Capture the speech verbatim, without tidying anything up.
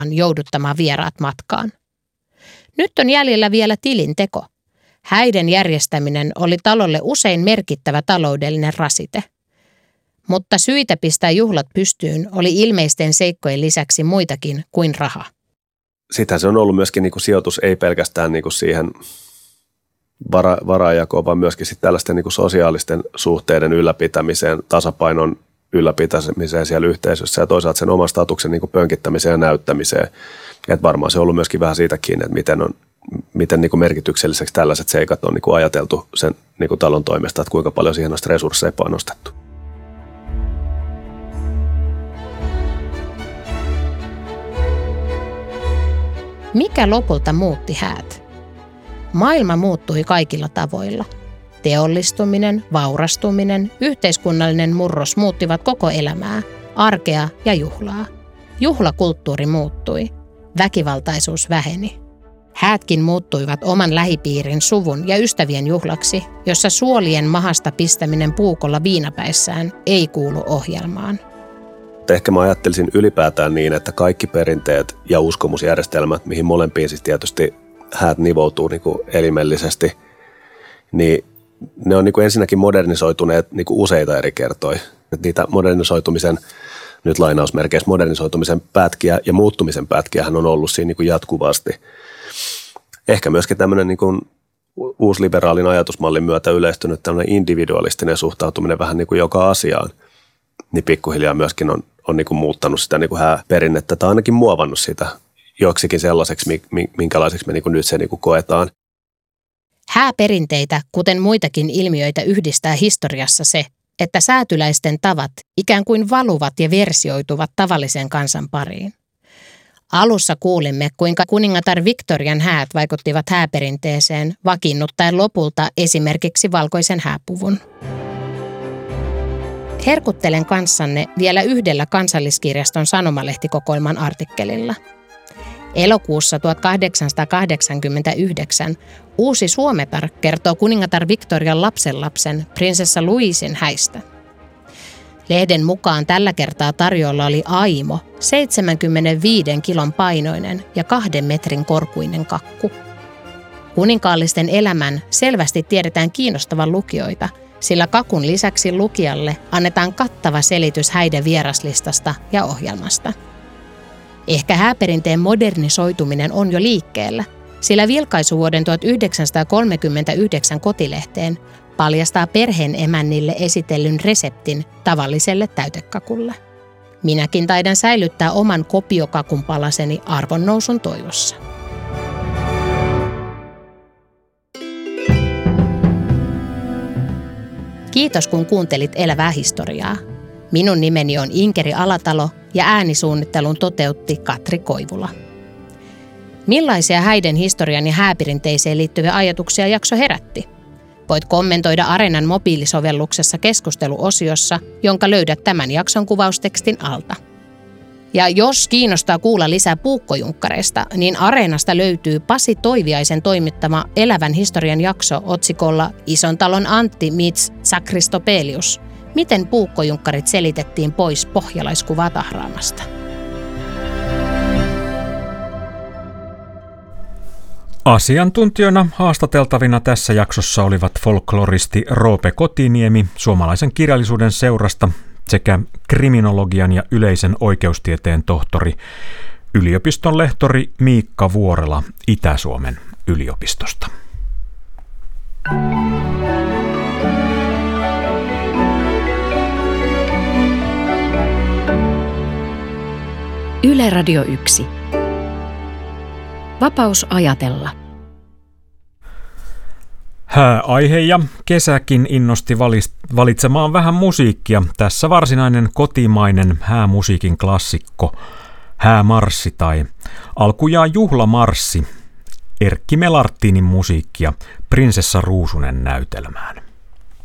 jouduttamaan vieraat matkaan. Nyt on jäljellä vielä tilinteko. Häiden järjestäminen oli talolle usein merkittävä taloudellinen rasite. Mutta syitä pistää juhlat pystyyn oli ilmeisten seikkojen lisäksi muitakin kuin raha. Sitä se on ollut myöskin niin kuin sijoitus ei pelkästään niin kuin siihen vara, varajakoon, vaan myöskin sitten tällaisten niin kuin sosiaalisten suhteiden ylläpitämiseen, tasapainon ylläpitämiseen siellä yhteisössä ja toisaalta sen oman statuksen niin kuin pönkittämiseen ja näyttämiseen. Et varmaan se on ollut myöskin vähän siitä kiinni, että miten, on, miten niin kuin merkitykselliseksi tällaiset seikat on niin kuin ajateltu sen niin kuin talon toimesta, että kuinka paljon siihen on resursseja panostettu. Mikä lopulta muutti häät? Maailma muuttui kaikilla tavoilla. Teollistuminen, vaurastuminen, yhteiskunnallinen murros muuttivat koko elämää, arkea ja juhlaa. Juhlakulttuuri muuttui. Väkivaltaisuus väheni. Häätkin muuttuivat oman lähipiirin, suvun ja ystävien juhlaksi, jossa suolien mahasta pistäminen puukolla viinapäissään ei kuulu ohjelmaan. Ehkä mä ajattelisin ylipäätään niin, että kaikki perinteet ja uskomusjärjestelmät, mihin molempiin siis tietysti häät nivoutuu niin kuin elimellisesti, niin ne on niin kuin ensinnäkin modernisoituneet niin kuin useita eri kertoja. Että niitä modernisoitumisen, nyt lainausmerkeissä modernisoitumisen pätkiä ja muuttumisen pätkiähän on ollut siinä niin kuin jatkuvasti. Ehkä myöskin tämmöinen niin kuin uusliberaalin ajatusmallin myötä yleistynyt tämmöinen individualistinen suhtautuminen vähän niin kuin joka asiaan, niin pikkuhiljaa myöskin on, on niin kuin muuttanut sitä niin kuin hääperinnettä tai ainakin muovannut sitä joksikin sellaiseksi, minkälaiseksi me niin kuin nyt se niin kuin koetaan. Hääperinteitä, kuten muitakin ilmiöitä, yhdistää historiassa se, että säätyläisten tavat ikään kuin valuvat ja versioituvat tavallisen kansan pariin. Alussa kuulimme, kuinka kuningatar Victorian häät vaikuttivat hääperinteeseen, vakiinnuttaen lopulta esimerkiksi valkoisen hääpuvun. Herkuttelen kanssanne vielä yhdellä Kansalliskirjaston sanomalehtikokoelman artikkelilla. Elokuussa tuhatkahdeksansataakahdeksankymmentäyhdeksän Uusi Suometar kertoo kuningatar Victorian lapsenlapsen prinsessa Louisin häistä. Lehden mukaan tällä kertaa tarjolla oli aimo, seitsemänkymmentäviisi kilon painoinen ja kahden metrin korkuinen kakku. Kuninkaallisten elämän selvästi tiedetään kiinnostavan lukijoita, sillä kakun lisäksi lukijalle annetaan kattava selitys häiden vieraslistasta ja ohjelmasta. Ehkä hääperinteen modernisoituminen on jo liikkeellä, sillä vilkaisuvuoden tuhatyhdeksänsataakolmekymmentäyhdeksän kotilehteen paljastaa perheen emännille esitellyn reseptin tavalliselle täytekakulle. Minäkin taidan säilyttää oman kopiokakun palaseni arvonnousun toivossa. Kiitos kun kuuntelit Elävää historiaa. Minun nimeni on Inkeri Alatalo ja äänisuunnittelun toteutti Katri Koivula. Millaisia häiden historian ja hääperinteiseen liittyviä ajatuksia jakso herätti? Voit kommentoida Areenan mobiilisovelluksessa keskusteluosiossa, jonka löydät tämän jakson kuvaustekstin alta. Ja jos kiinnostaa kuulla lisää puukkojunkkareista, niin Areenasta löytyy Pasi Toiviaisen toimittama Elävän historian jakso otsikolla Ison talon Antti meets Sakristopelius. Miten puukkojunkkarit selitettiin pois pohjalaiskuvaa tahraamasta? Asiantuntijoina haastateltavina tässä jaksossa olivat folkloristi Roope Kotiniemi suomalaisen kirjallisuuden seurasta sekä kriminologian ja yleisen oikeustieteen tohtori, yliopiston lehtori Miikka Vuorela Itä-Suomen yliopistosta. Yle Radio yksi. Vapaus ajatella. Hääaihe ja kesäkin innosti valitsemaan vähän musiikkia. Tässä varsinainen kotimainen häämusiikin klassikko, Häämarssi tai alkujaan juhlamarssi, Erkki Melartinin musiikkia Prinsessa Ruusunen näytelmään.